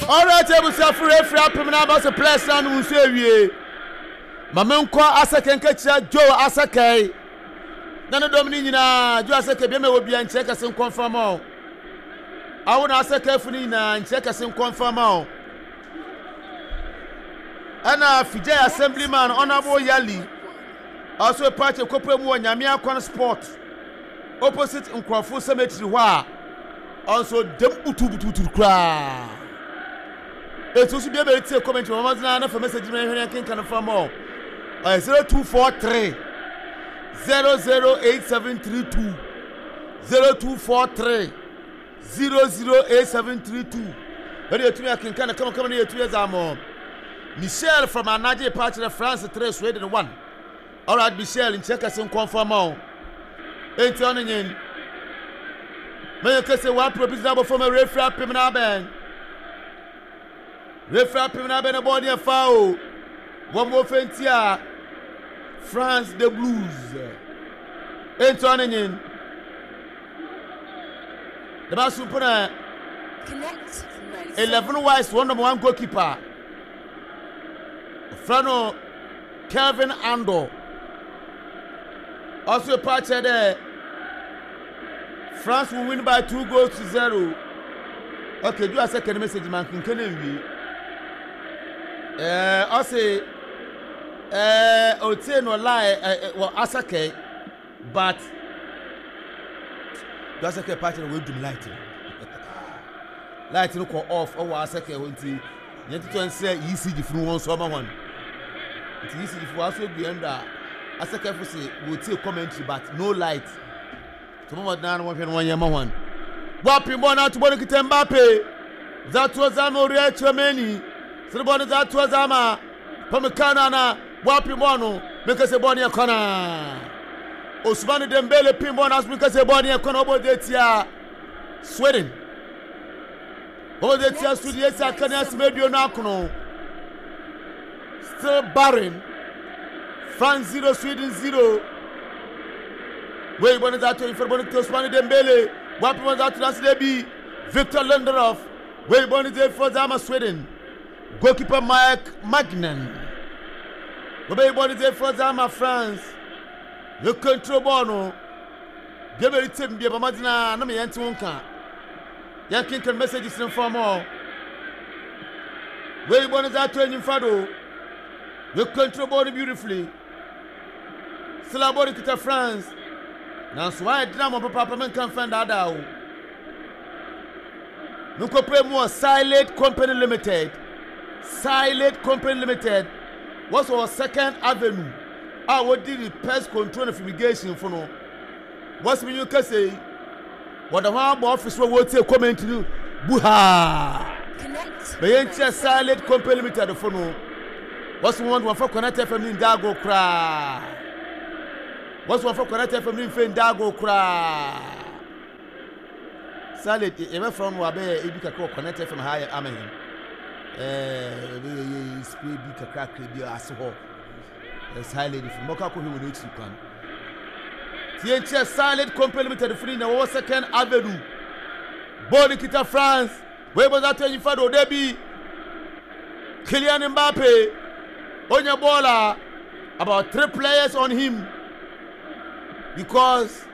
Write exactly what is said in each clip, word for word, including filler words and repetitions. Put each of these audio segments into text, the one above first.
All right, able to free free up him now about the place and we say we. Mamenko Asake Nketia Joe Asake. Nana Domini na Joe Asake be me obi an check asen confirm o. Awu na Asake funi na check asen confirm o. Ana Fijay Assemblyman Honorable Yali. Also a party of Kopemu Nyame Akwan Sport. Opposite Nkrofo Cemetery wa. Also dem utu butu butu kra. It's also be able to comment on Mazana for message me here can confirm more. Uh, zero two four three zero zero eight seven three two zero two four three zero zero eight seven three two. Very to me I can come come here two years more. Michelle from Anaje party of France three Sweden one. All right, Michelle in check us in confirm more. Ain't turning in. May I say one proposal from a referee Pimna Ben. Referee Pimna Ben about the foul. One more fentia. France the Blues. Ain't turning in. The Basupuna Connect. eleven wise one number one goalkeeper. Frano Kelvin Ando. Also a patch there. France will win by two goals to zero. Okay, do a second message, man. Can you Uh, I say, uh, I would say no lie, uh, well, Asake, but do Asake party will do lighting. Lighting go off, or Asake won't see. You have to say, you see if you want someone one. It's easy if you also be under Asake for say, we'll take commentary, but no light. Tomorrow, now, one one year, one. Wapi mbona tubone kitembape. That was Amo Riacho Meni. Sibone that was Ama. Pamekana na wapi mbono. Meka se boni yakona. Ousmane Dembele pimbona meka se boni yakona obo detia. Sweden. Obo detia Sweden yesa kanya simedio na kono. Still barren. France zero, Sweden zero. Wait, one is out to Ousmane Dembele. Wapi was out to Nasidebi. Victor Lindelof. Wait, one is there for Zama Sweden. Goalkeeper Mike Magnan. Wait, one is there for Zama France. You control Bono. Give me a tip, be a Madina, no me Antonka. Yakin can messages in for more. Wait, one is out to Fado. You control Bono beautifully. Slabori to France. Now, so I did not papa man can find that out. No compare more Silent Company Limited. Silent Company Limited. What's our second avenue? I would do the pest control and fumigation for no. What's when you can say? What the one office will say comment to you? Buha! Connect. The ancient Silent Company Limited for no. What's one one for connected from Dago cry? What's one for connected from Dago cry? Salad, even from Wabe, if you can connected from higher Amen. Eh, spray big crack, be a so. Silent from Mokako, who will you can. The ancient Silent Company Limited free now, second avenue. Bonikita France, where was that telling Fado Debbie? Kylian Mbappe, Onya Bola, about three players on him. Because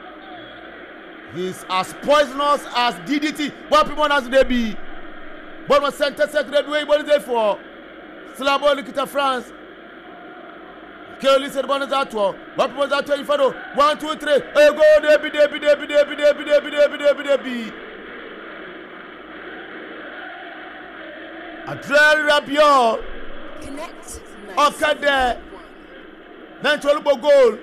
he's as poisonous as D D T. What people has they be? But my center secretary, what is there for? Slabo Nikita France. Kelly said, one is that one. What people that tell you for? One, two, three. Hey, go, Debbie, Debbie, Debbie, Debbie, Debbie, Debbie, Debbie, Debbie, Debbie. Adriel Rabiot. Connect. Okay, there. Then to look goal.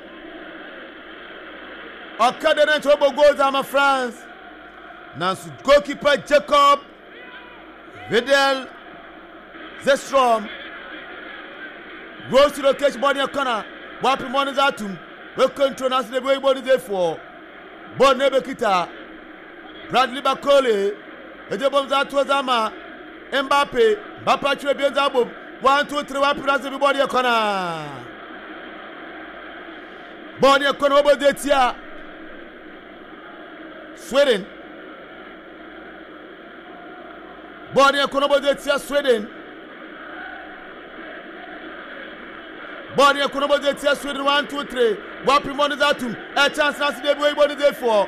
Okay, then to look goals. I'm a France. Now, goalkeeper Jacob Vidal Zestrom. Rose to the catch body corner. Wapi money zatum. We control us the way body there for. Bon Nebekita. Bradley Bakole. Ejebom Zatu Zama. Mbappe. Mbappe chwe Benzabum. One, two, three. Wapi nas everybody corner. Body corner over there tia. Sweden. Ball near Konobo Tia Sweden. Ball near Konobo Tia Sweden. One, two, three. Wapi Monizatum. A chance now to the way one is there for.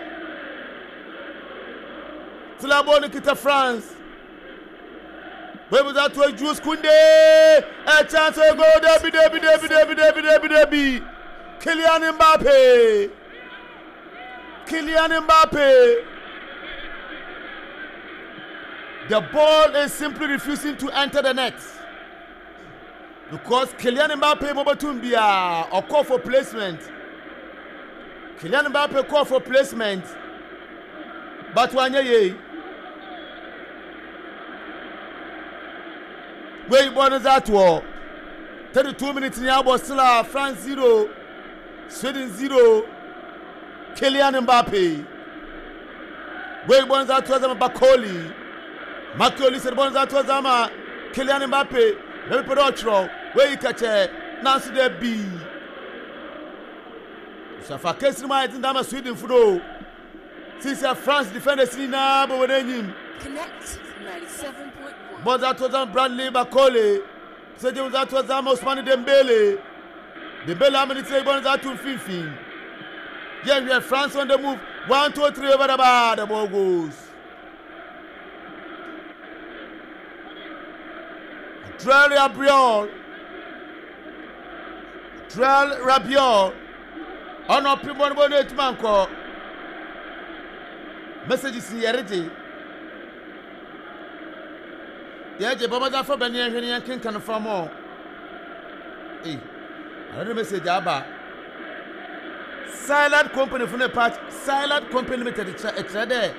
Tilaboni Kita France. Where was that to a Juice Kunde? A chance to go Debbie, Debbie, Debbie, Debbie, Debbie, Debbie, Debbie. Kylian Mbappe. Kylian Mbappe. The ball is simply refusing to enter the net. Because Kylian Mbappe Mobotumbia or call for placement. Kylian Mbappe call for placement. But Wanyaye. Where you born is that war? thirty-two minutes in the still France zero, Sweden zero, Kylian Mbappe. Where you born is that was Bakoli. Makoli said born is that was Kylian Mbappe. Let me put out where you catch it. Nancy de B. So for case my Dama Sweden Fudo. Since France defenders in now, but when him. Connect ninety-seven point one. But that was Bradley Bakole. Said that was Osmani Dembele. Dembele how many say bonus that to fifteen. Yeah, we have France on the move. One, two, three over the bar. The ball goes. Drell Rabiot. Drell Rabiot. On our people on the manco. Messages in Yerity. Yeah, the Baba for Benny and King can farm more. Eh, another message about Silent Company from the patch. Silent Company Limited. It's there.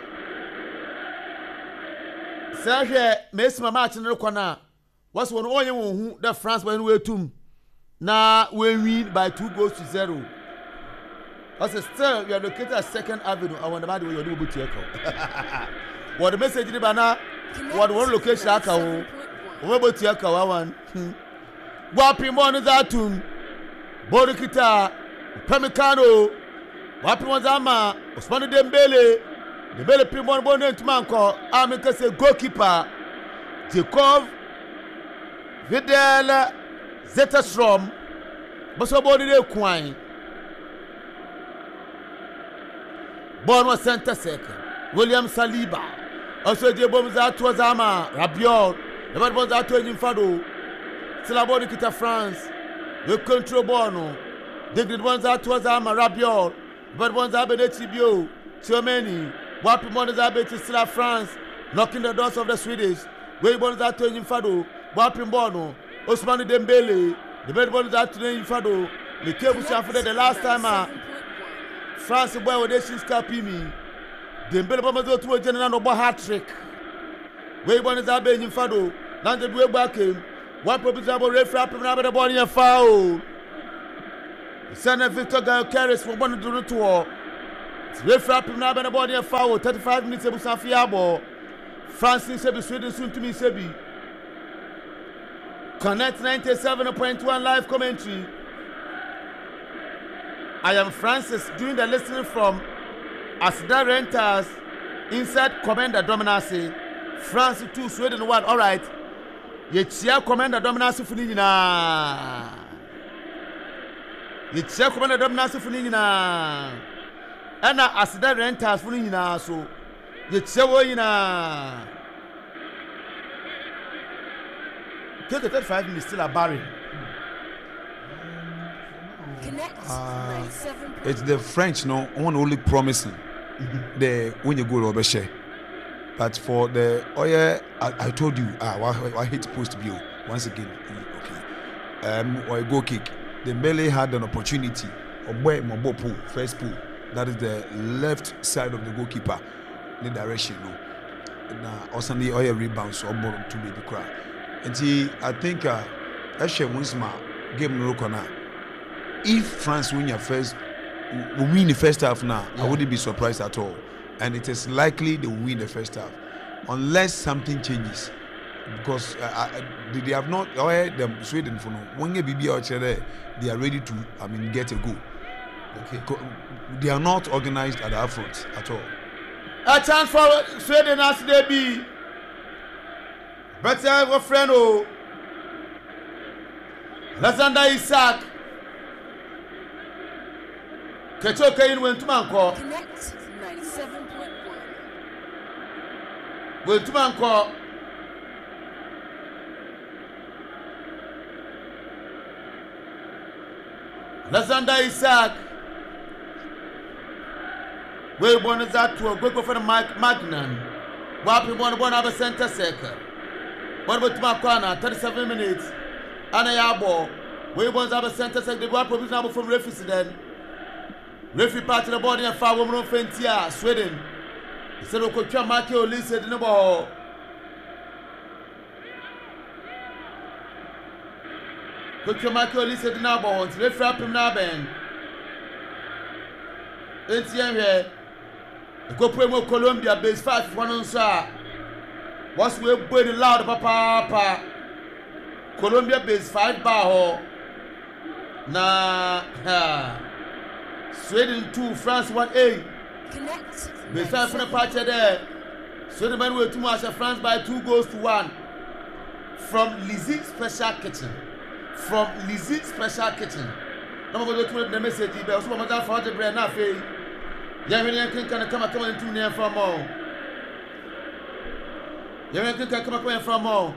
Serge, Miss Mamach in the corner. Was one all who the France when we to now we win by two goals to zero. As still, we are located at Second Avenue. I wonder about the way you do it. What the message in the banner? What one location? I can. What about Tiaka? One. Wapi Monizatum, Borikita, Pemicano, Wapi Mozama, Osmani Dembele, Dembele Pimon Bonnet Manco, Amikase goalkeeper, Jacob. Vidal Zetterstrom, Bosobodi de Quine. Born was center second. William Saliba. Also, Jebom Zato Zama, Rabiot, the man was out to Infado. Silabodi Kita France. We control Bono. The good ones out to Zama, Rabiot, but ones are Benetibio, so many. Wapi Monazabe to Sila France, knocking the doors of the Swedish. We bonds out to Infado. Wapi Bono, Osmani Dembele, the bed ones out to Infado. The cable after the last time. Uh, France boy with this Scapini. Dembele Bomazo to a general over hat trick. Way one is Abe Infado, landed way back him. One probable referee up and the body and foul. Senator Victor Gaio carries for one to the tour. Referee up and the body and foul. thirty-five minutes of Safiabo. France in Sebi, Sweden soon to me Sebi. Connect ninety-seven point one live commentary. I am Francis doing the listening from Asda Renters inside Commander Dominasi. France two, Sweden one. All right. Yechia Commander Dominasi Funina. Yechia Commander Dominasi Funina. And Asda Renters Funina. So Yechia Woina. thirty-five minutes still a barren. Uh, it's the French, no one only promising the when you go over share. But for the oh yeah, I, I told you, ah, why, why hit post view once again. Okay, um, or a goal kick. Dembele had an opportunity. Oboy Mobo pool, first pool. That is the left side of the goalkeeper, the direction. No, now also the oil rebounds or bottom to be the crowd. And see, I think uh, Eshe Winsma game no corner. If France win your first, will win the first half now, yeah. I wouldn't be surprised at all. And it is likely they will win the first half, unless something changes. Because uh, uh, they have not, oh, yeah, them Sweden for no. When you be out there, they are ready to, I mean, get a goal. Okay, they are not organized at the front at all. A chance for Sweden as they be. Better our friend oh Alexander Isaac Kechoka in went to Manco Connect ninety-seven point one. went to Manco Alexander Isaac we born is that to a good for the Mike Magnan Wapi born born have a center circle what about Makwana thirty-seven minutes and a yabo we born have a center circle what provision from referee then referee part of the body and foul woman of Fentia Sweden said Okocha Makio Lisa in the ball Okocha Makio Lisa in the ball referee up him now Ben N T M here Go Premo Colombia base five one on sir. What's we boy loud papa papa Colombia base five bar ho na ha Sweden two France one eight Connect. base five from the party there Sweden man way too much France by two goals to one from Lizzie Special Kitchen from Lizzie Special Kitchen no go to the message be so mo ta for the brand na fe Yamini can come come into near from all. Yamini can come come from all.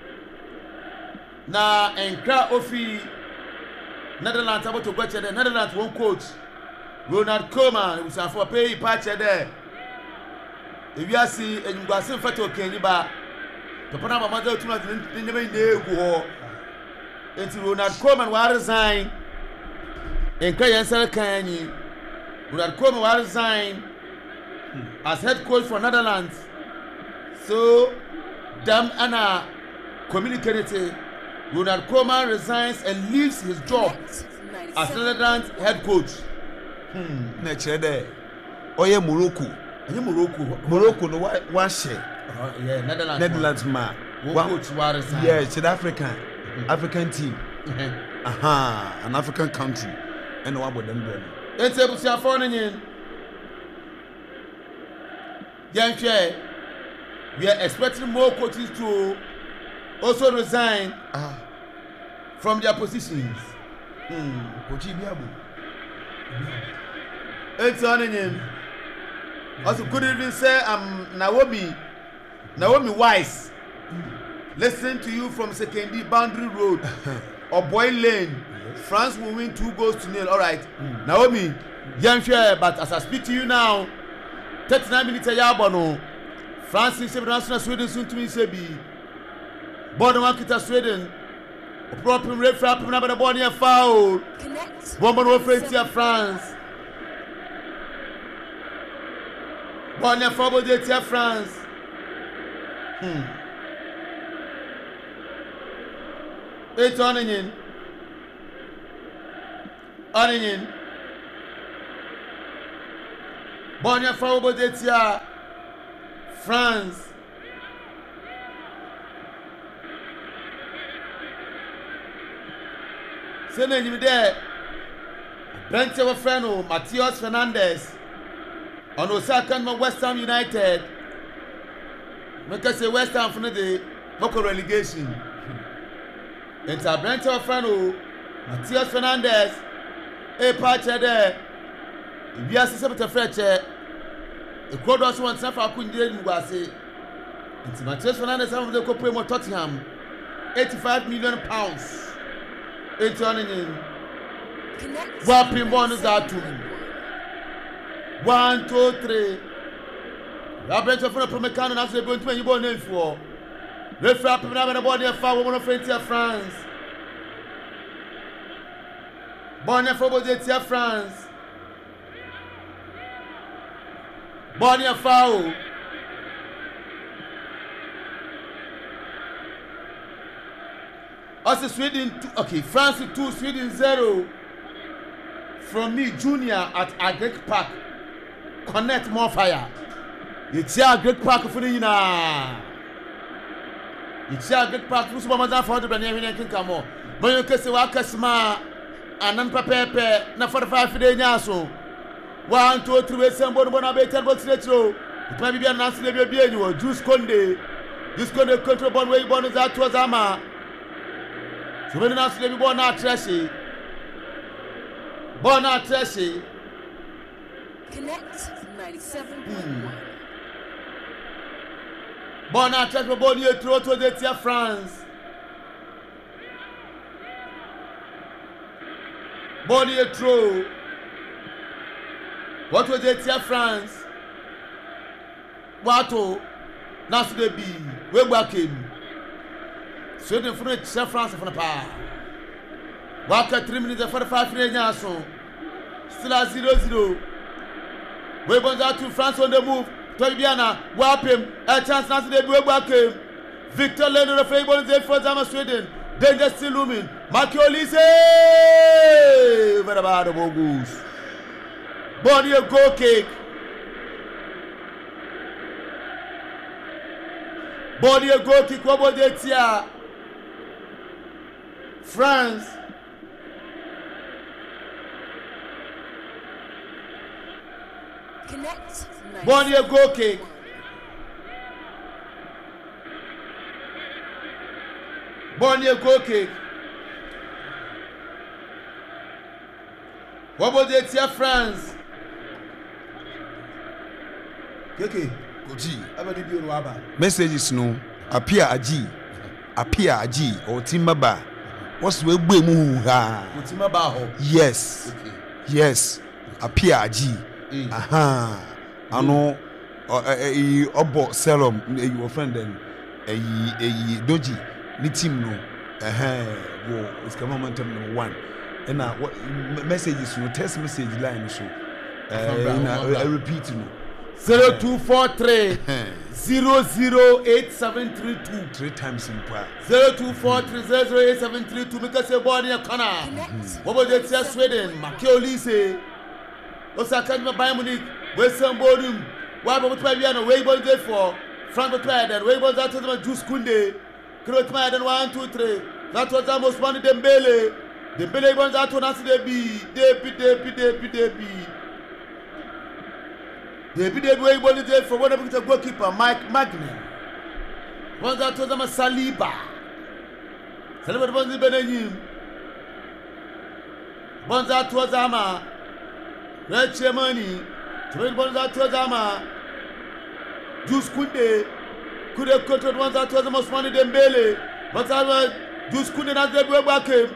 Na enkra ofi Netherlands about to go to the Netherlands one coach Ronald Koeman who say for pay patch there. If you see and you go see photo Kenny ba. To put up mother to never dey go. Until Ronald Koeman will resign. Enkra yansel kanyi Ronald Koeman will resign as head coach for Netherlands. So, them Anna communicated. Ronald Koeman resigns and leaves his job as Netherlands head coach. Hmm. Next there. Oye Morocco. Oye Morocco. Morocco no one share. Uh, yeah, Netherlands. Netherlands ma. One coach will resign. Yeah, South African. Mm-hmm. African team. Uh-huh. Aha, an African country. And what about them doing? It's able to afford it. Young Chair, we are expecting more coaches to also resign Ah. from their positions. Hmm. Coach Ibiabu. It's on him. Also, good evening, sir. I'm Naomi. Naomi Wise. Listening to you from Sekendi Boundary Road or Boy Lane. France will win two goals to nil. All right. Mm. Naomi, young share, but as I speak to you now, thirty-nine minutes a yabono. France is national Sweden soon to me sebi. Born one kita Sweden. A proper red flap number the body foul. Connect. Woman will face here France. Born a foul de here France. Hmm. It's on in. Onion Bonnie Fabo Detia France Sending you there Plenty of friend Matthias Fernandez on Osaka West Ham United make us say West Ham for the local relegation it's a plenty of friend Matthias Fernandez a patch there. If you are a French, the crowd also wants to have a good day. It's Matthias Fernandez of the Copa Tottenham, eighty-five million pounds. It's on in. Whopping bonus out to one, two, three. Robert of the Promecano, and after going to you born in for. Let's wrap him up in the body of five women of France. Bonne Fobo de Tia France. Bonne Foul. Also Sweden two, okay, France two, Sweden zero. From me, Junior at Agrek Park. Connect more fire. It's a great park for the Yina. It's a great park for Superman for the Benjamin can come on. But you can say, Wakasma. Anan pepepe na forty-five de nyaso one two three sembo no na betel box retro pa bibia na se bia bia ni o juice konde This going to control ball where you born is out to Azama. So when you be born out trashy. Born out trashy. Connect ninety-seven point one. Born out trashy, born you throw to the Tia France. Born you throw. What was the Tia France? Wato. Now they be we back him. So the front Tia France from the power. Waka three minutes and forty-five minutes. Still at zero zero. We both out to France on the move. Tobiana, whap him. A chance now to the way back him. Victor Leno, the favorite is for Zama Sweden. Danger still looming. Machiolise! Very bad of Bogus. Body a goal kick. Body a goal kick. What about the Tia? France. Connect. Body a goal kick. Body a goal kick. What about the Tia France? Keke. Koji. Abadi bi onu aba. Messages no appear aji. Appear aji or timaba. What's we gbe mu ha? Utima ba ho. Yes. Okay. Yes. Appear aji. Mm. Aha. Ano eh obo serum your friend then eh eh doji ni team no eh wo it's come momentum number one. And now what messages no text message line so eh I repeat no zero two four three zero zero eight seven three two three times in part. zero two four three zero zero eight seven three two because you're born in a corner. What about the Tia Sweden? Machiolise. Osaka Bayern Munich. Western Bodum. Why about Paviano? Way born there for Frank Paden. Way born that was my Juice Kunde. Krot Paden one two three. That was almost one Dembele. Dembele born that one as they be. Depi depi depi depi. Depi depi way born there for one of the goalkeeper Mike Magnin. One that was a Saliba. Saliba was the Benin. One that was Ama. Red Chemani. Twenty bonds that was Ama. Juice Kunde. Could have controlled one that was the most money Dembele. But I was Juice Kunde and they were back him.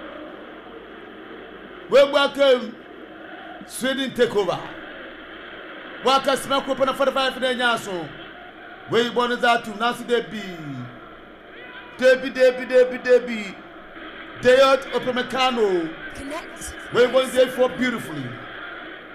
We're back him. Sweden take over. Waka smack open for the five in the Yaso. Where you born is that to Nancy Debbie. Debbie, Debbie, Debbie, Debbie. Deyot Opamecano. Connect. Where you born is there for beautifully.